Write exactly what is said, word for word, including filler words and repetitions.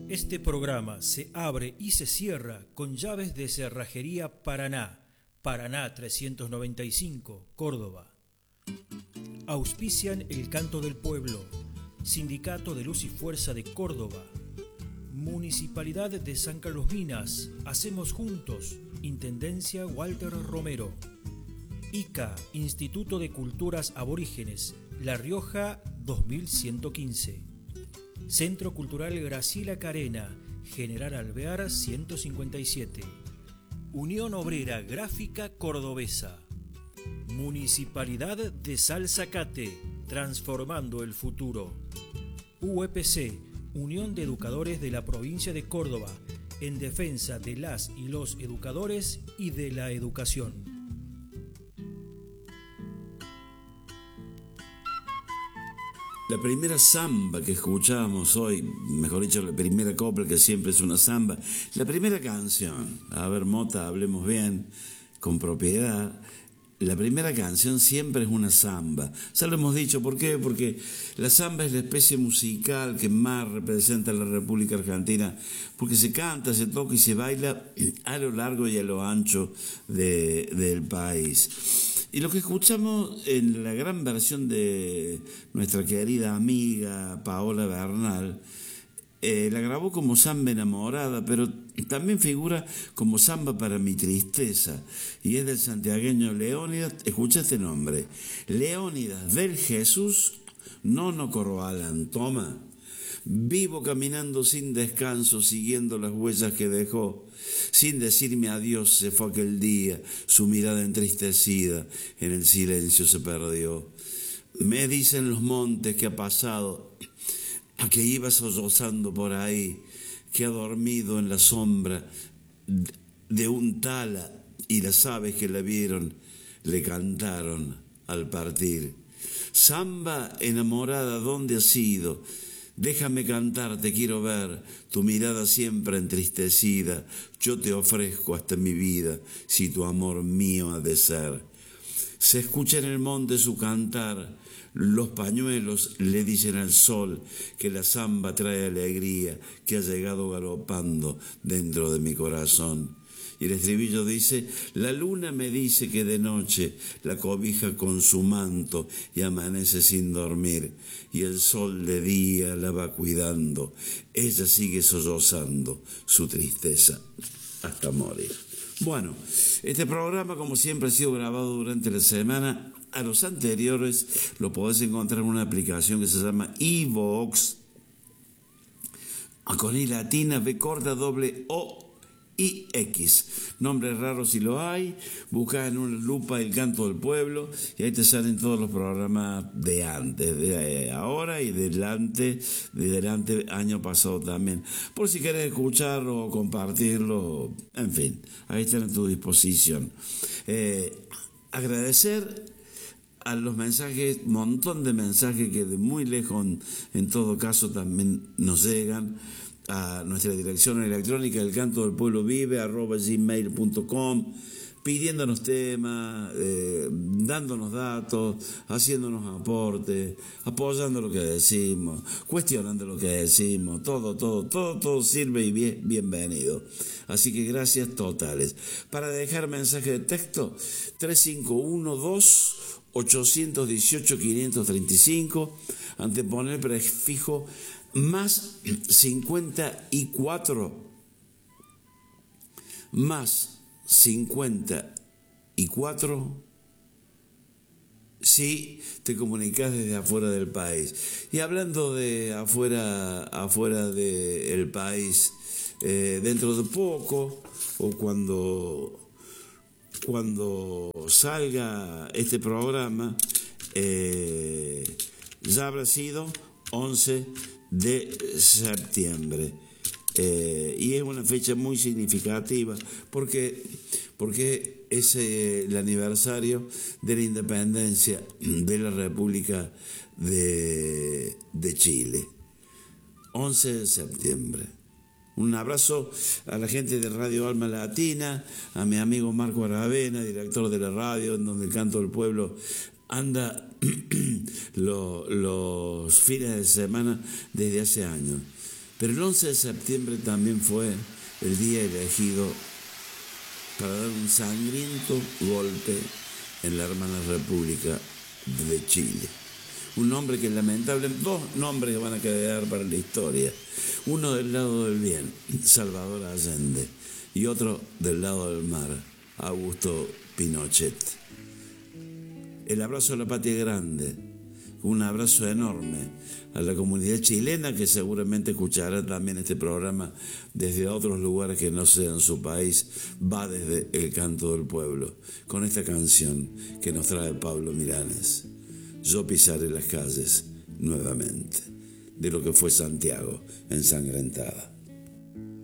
Este programa se abre y se cierra con llaves de Cerrajería Paraná, Paraná trescientos noventa y cinco, Córdoba. Auspician El Canto del Pueblo, Sindicato de Luz y Fuerza de Córdoba, Municipalidad de San Carlos Minas, Hacemos Juntos, Intendencia Walter Romero. I C A, Instituto de Culturas Aborígenes, La Rioja dos mil ciento quince. Centro Cultural Graciela Carena, General Alvear ciento cincuenta y siete. Unión Obrera Gráfica Cordobesa. Municipalidad de Salzacate, transformando el futuro. U E P C, Unión de Educadores de la Provincia de Córdoba, en defensa de las y los educadores y de la educación. La primera samba que escuchábamos hoy, mejor dicho, la primera copla que siempre es una samba, la primera canción, a ver Mota, hablemos bien, con propiedad, la primera canción siempre es una samba. Ya lo hemos dicho, ¿por qué? Porque la samba es la especie musical que más representa a la República Argentina, porque se canta, se toca y se baila a lo largo y a lo ancho de, del país. Y lo que escuchamos en la gran versión de nuestra querida amiga Paola Bernal, eh, la grabó como samba enamorada, pero también figura como samba para mi tristeza, y es del santiagueño Leónidas, escucha este nombre, Leónidas del Jesús Nono Corbalán, toma. Vivo caminando sin descanso, siguiendo las huellas que dejó. Sin decirme adiós se fue aquel día, su mirada entristecida en el silencio se perdió. Me dicen los montes que ha pasado, a que iba sollozando por ahí, que ha dormido en la sombra de un tala, y las aves que la vieron le cantaron al partir. Samba enamorada, ¿dónde has ido? Déjame cantar, te quiero ver, tu mirada siempre entristecida, yo te ofrezco hasta mi vida, si tu amor mío ha de ser. Se escucha en el monte su cantar, los pañuelos le dicen al sol que la samba trae alegría, que ha llegado galopando dentro de mi corazón. Y el estribillo dice, la luna me dice que de noche la cobija con su manto y amanece sin dormir, y el sol de día la va cuidando, ella sigue sollozando su tristeza hasta morir. Bueno, este programa como siempre ha sido grabado durante la semana. A los anteriores lo podés encontrar en una aplicación que se llama iVoox, con I latina, B corta, doble O I X, nombres raros si lo hay, busca en una lupa El Canto del Pueblo y ahí te salen todos los programas de antes, de ahora y delante, de delante año pasado también, por si querés escucharlo o compartirlo, en fin, ahí están a tu disposición. Eh, agradecer a los mensajes, montón de mensajes que de muy lejos en, en todo caso también nos llegan a nuestra dirección electrónica El Canto del Pueblo Vive arroba gmail punto com, pidiéndonos temas, eh, dándonos datos, haciéndonos aportes, apoyando lo que decimos, cuestionando lo que decimos, todo, todo, todo, todo sirve y bien, bienvenido. Así que gracias totales. Para dejar mensaje de texto, tres cinco uno dos ocho uno ocho cinco tres cinco, anteponer prefijo más cincuenta y cuatro, más cincuenta y cuatro, si te comunicas desde afuera del país. Y hablando de afuera, afuera del país, eh, dentro de poco, o cuando, cuando salga este programa, eh, ya habrá sido once de septiembre, eh, y es una fecha muy significativa porque, porque es eh, el aniversario de la independencia de la República de, de Chile, once de septiembre. Un abrazo a la gente de Radio Alma Latina, a mi amigo Marco Aravena, director de la radio, en donde El Canto del Pueblo anda lo, los fines de semana desde hace años. Pero el once de septiembre también fue el día elegido para dar un sangriento golpe en la hermana República de Chile. Un nombre que lamentablemente, dos nombres que van a quedar para la historia. Uno del lado del bien, Salvador Allende, y otro del lado del mal, Augusto Pinochet. El abrazo a la patria grande, un abrazo enorme a la comunidad chilena que seguramente escuchará también este programa desde otros lugares que no sean su país, va desde el canto del pueblo, con esta canción que nos trae Pablo Milanés. Yo pisaré las calles nuevamente, de lo que fue Santiago ensangrentada.